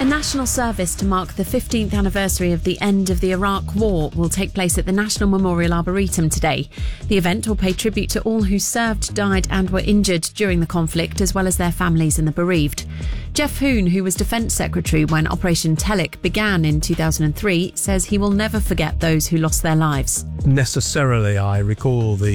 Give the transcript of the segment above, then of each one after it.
A national service to mark the 15th anniversary of the end of the Iraq War will take place at the National Memorial Arboretum today. The event will pay tribute to all who served, died and were injured during the conflict, as well as their families and the bereaved. Jeff Hoon, who was Defence Secretary when Operation Telic began in 2003, says he will never forget those who lost their lives. Necessarily, I recall the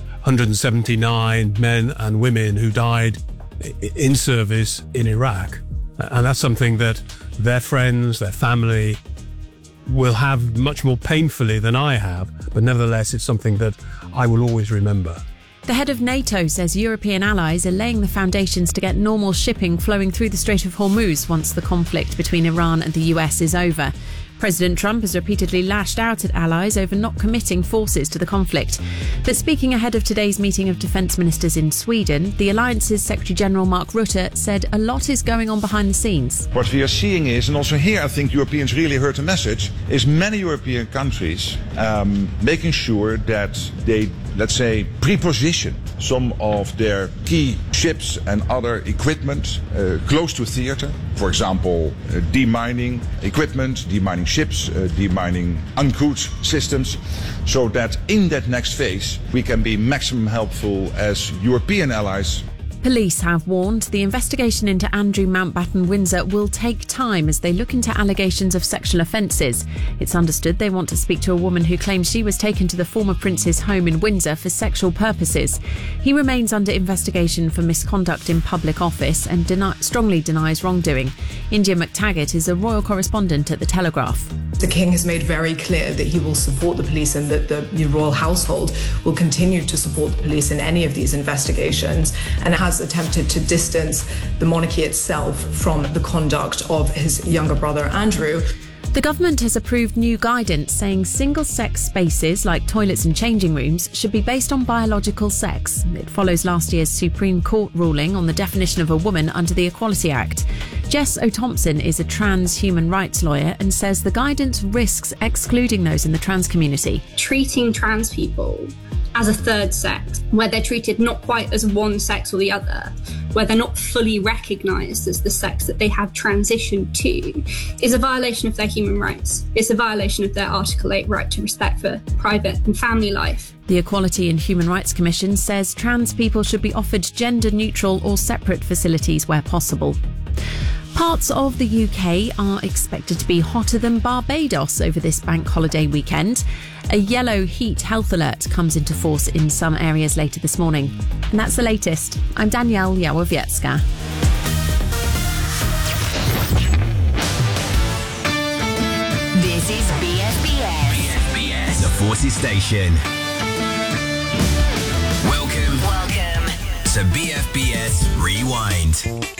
179 men and women who died in service in Iraq. And that's something that their friends, their family will have much more painfully than I have. But nevertheless, it's something that I will always remember. The head of NATO says European allies are laying the foundations to get normal shipping flowing through the Strait of Hormuz once the conflict between Iran and the US is over. President Trump has repeatedly lashed out at allies over not committing forces to the conflict. But speaking ahead of today's meeting of defence ministers in Sweden, the alliance's Secretary-General Mark Rutte said a lot is going on behind the scenes. What we are seeing is, and also here I think Europeans really heard the message, is many European countries making sure that they, let's say, pre-position some of their key ships and other equipment close to theatre. For example, demining equipment, demining ships, demining uncrewed systems, so that in that next phase we can be maximum helpful as European allies. Police have warned the investigation into Andrew Mountbatten Windsor will take time as they look into allegations of sexual offences. It's understood they want to speak to a woman who claims she was taken to the former prince's home in Windsor for sexual purposes. He remains under investigation for misconduct in public office and strongly denies wrongdoing. India McTaggart is a royal correspondent at The Telegraph. The King has made very clear that he will support the police and that the royal household will continue to support the police in any of these investigations, and has attempted to distance the monarchy itself from the conduct of his younger brother Andrew. The government has approved new guidance saying single-sex spaces like toilets and changing rooms should be based on biological sex. It follows last year's Supreme Court ruling on the definition of a woman under the Equality Act. Jess O'Thompson is a trans human rights lawyer and says the guidance risks excluding those in the trans community. Treating trans people as a third sex, where they're treated not quite as one sex or the other, where they're not fully recognised as the sex that they have transitioned to, is a violation of their human rights. It's a violation of their Article 8 right to respect for private and family life. The Equality and Human Rights Commission says trans people should be offered gender-neutral or separate facilities where possible. Parts of the UK are expected to be hotter than Barbados over this bank holiday weekend. A yellow heat health alert comes into force in some areas later this morning. And that's the latest. I'm Danielle Yałowiecka. This is BFBS. BFBS, the Forces Station. Welcome to BFBS Rewind.